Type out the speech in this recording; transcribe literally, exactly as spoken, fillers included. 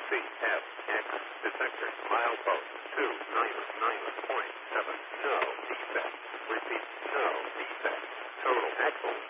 C F X detector milepost two nine nine point seven. No defect. Repeat, no defect. Total axle